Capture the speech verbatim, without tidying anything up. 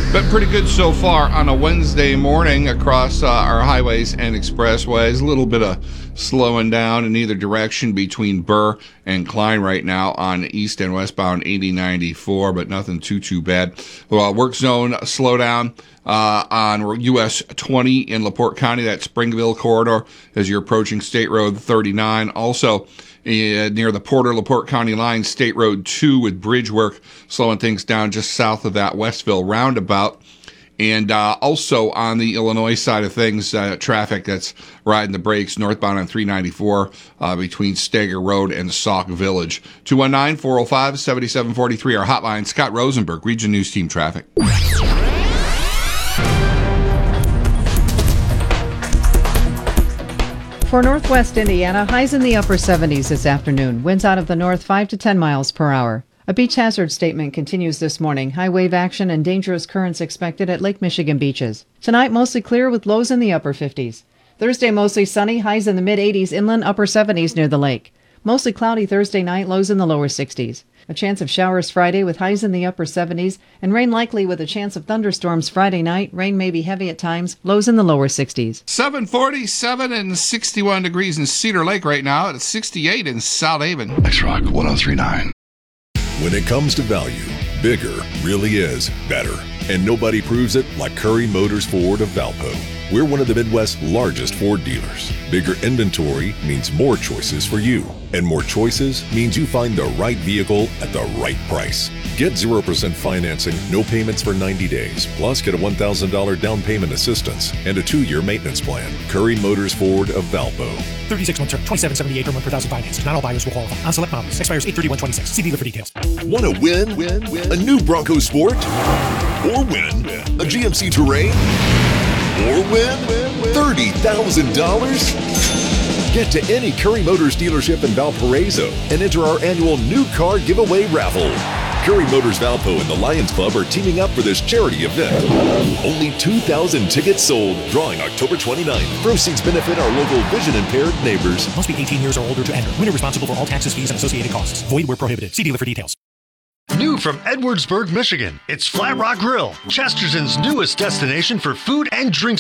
Been pretty good so far on a Wednesday morning across uh, our highways and expressways. A little bit of slowing down in either direction between Burr and Klein right now on east and westbound eighty ninety-four, but nothing too, too bad. Well, work zone slowdown uh, on U S twenty in LaPorte County, that Springville corridor, as you're approaching State Road thirty-nine. Also, Uh, near the Porter-LaPorte County line, State Road two with bridge work, slowing things down just south of that Westville roundabout. And uh, also on the Illinois side of things, uh, traffic that's riding the brakes northbound on three ninety-four uh, between Steger Road and Sauk Village. two one nine, four oh five, seven seven four three, our hotline. Scott Rosenberg, Region News Team Traffic. For northwest Indiana, highs in the upper seventies this afternoon. Winds out of the north five to ten miles per hour. A beach hazard statement continues this morning. High wave action and dangerous currents expected at Lake Michigan beaches. Tonight, mostly clear with lows in the upper fifties. Thursday, mostly sunny, highs in the mid-eighties, inland upper seventies near the lake. Mostly cloudy Thursday night, lows in the lower sixties. A chance of showers Friday with highs in the upper seventies, and rain likely with a chance of thunderstorms Friday night. Rain may be heavy at times, lows in the lower sixties. seven forty-seven and sixty-one degrees in Cedar Lake right now. It's sixty-eight in South Haven. X-Rock one oh three point nine. When it comes to value, bigger really is better. And nobody proves it like Curry Motors Ford of Valpo. We're one of the Midwest's largest Ford dealers. Bigger inventory means more choices for you. And more choices means you find the right vehicle at the right price. Get zero percent financing, no payments for ninety days, plus get a one thousand dollars down payment assistance and a two-year maintenance plan. Curry Motors Ford of Valpo. thirty-six month term, twenty-seven seventy-eight per month per thousand financed. Not all buyers will qualify. On select models. Expires eight thirty-one twenty-six. See dealer for details. Want to win? Win? Win? A new Bronco Sport? Or win? A G M C Terrain? Or win? thirty thousand dollars? Get to any Curry Motors dealership in Valparaiso and enter our annual new car giveaway raffle. Curry Motors Valpo and the Lions Club are teaming up for this charity event. Only two thousand tickets sold, drawing October twenty-ninth. Proceeds benefit our local vision-impaired neighbors. Must be eighteen years or older to enter. Winner responsible for all taxes, fees, and associated costs. Void where prohibited. See dealer for details. New from Edwardsburg, Michigan, it's Flat Rock Grill, Chesterton's newest destination for food and drinks.